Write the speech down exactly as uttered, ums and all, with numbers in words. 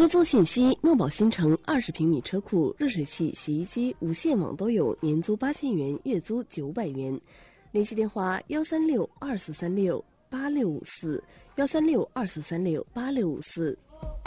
出租信息：诺宝新城二十平米车库，热水器、洗衣机、无线网都有，年租八千元，月租九百元。联系电话：幺三六二四三六八六五四，幺三六二四三六八六五四。